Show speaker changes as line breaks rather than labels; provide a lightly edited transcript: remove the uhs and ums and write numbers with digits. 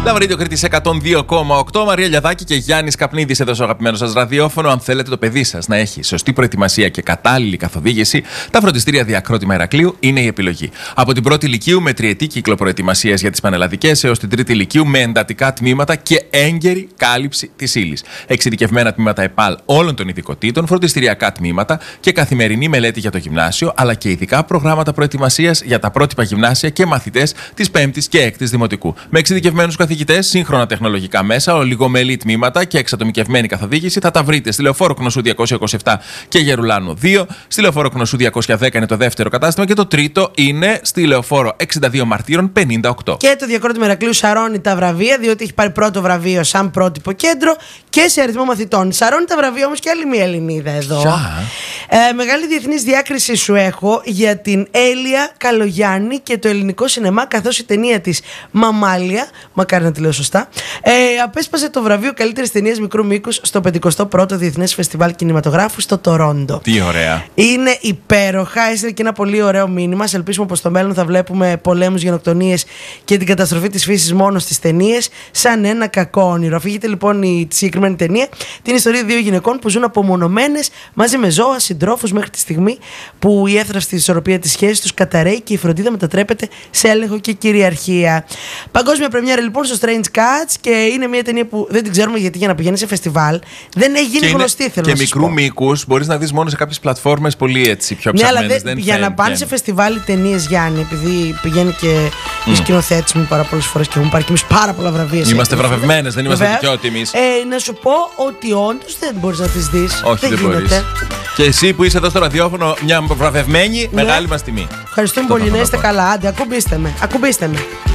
Love Radio Κρήτης 102,8. Μαρία Λιαδάκη και Γιάννης Καπνίδης εδώ στο αγαπημένο σας ραδιόφωνο. Αν θέλετε το παιδί σας να έχει σωστή προετοιμασία και κατάλληλη καθοδήγηση, τα φροντιστήρια Διακρότημα Ηρακλείου είναι η επιλογή. Από την πρώτη ηλικίου με τριετή κύκλο προετοιμασίας για τις πανελλαδικές έως την τρίτη ηλικίου με εντατικά τμήματα και έγκαιρη κάλυψη της ύλης. Εξειδικευμένα τμήματα ΕΠΑΛ όλων των ειδικοτήτων, φροντιστηριακά τμήματα και καθημερινή μελέτη για το γυμνάσιο, αλλά και ειδικά προγράμματα προετοιμασίας για τα πρότυπα γυμνάσια και μαθητές της 5ης και 6ης Δημοτικού. Με εξειδικευμένους καθηγητές, σύγχρονα τεχνολογικά μέσα, ολιγομελή τμήματα και εξατομικευμένη καθοδήγηση θα τα βρείτε στη Λεωφόρο Κνωσού 227 και Γερουλάνου 2. Στη Λεωφόρο Κνωσού 210 είναι το δεύτερο κατάστημα και το τρίτο είναι στη Λεωφόρο 62 Μαρτύρων 58.
Και το Διακρότημα Ηρακλείου σαρώνει τα βραβεία, διότι έχει πάρει πρώτο βραβείο σαν πρότυπο κέντρο και σε αριθμό μαθητών. Σαρώνει τα βραβεία όμως και άλλη μία Ελληνίδα εδώ. Μεγάλη διεθνής διάκριση σου έχω για την Έλια Καλογιάννη και το ελληνικό σινεμά, καθώς η ταινία της Μαμάλια, μακάρι να τη λέω σωστά, απέσπασε το βραβείο καλύτερης ταινίας μικρού μήκους στο 51ο Διεθνές Φεστιβάλ Κινηματογράφου στο Τορόντο.
Τι ωραία.
Είναι υπέροχα, έστειλε και ένα πολύ ωραίο μήνυμα. Σε ελπίσουμε πως στο μέλλον θα βλέπουμε πολέμους, γενοκτονίες και την καταστροφή της φύσης μόνο στις ταινίες, σαν ένα κακό όνειρο. Αφηγείται λοιπόν η συγκεκριμένη ταινία την ιστορία δύο γυναικών που ζουν απομονωμένες μαζί με ζώα, συντρόφους, μέχρι τη στιγμή που η εύθραυστη ισορροπία της σχέσης τους καταραίει και η φροντίδα μετατρέπεται σε έλεγχο και κυριαρχία. Παγκόσμια πρεμιέρα λοιπόν στο Strange Cats και είναι μια ταινία που δεν την ξέρουμε γιατί για να πηγαίνει σε φεστιβάλ δεν έχει γίνει γνωστή, θέλω
και
να σας πω.
μικρού μήκους μπορείς να δεις μόνο σε κάποιες πλατφόρμες πολύ έτσι πιο
ναι,
ψαγμένες.
Αλλά για να πάνε σε φεστιβάλ οι ταινίες, Γιάννη, επειδή πηγαίνει και η σκηνοθέτης μου πάρα πολλές φορές και έχουν πάρει και εμείς πάρα πολλά βραβεία.
Είμαστε βραβευμένες, δεν είμαστε δικαιώτη εμείς.
Να σου πω ότι όντως δεν μπορείς να τις δεις.
Όχι, δεν μπορείς. Και εσύ που είσαι εδώ στο ραδιόφωνο, μια βραβευμένη, μεγάλη μας τιμή.
Ευχαριστούμε πολύ, να είστε καλά. Άντε, ακουμπήστε με.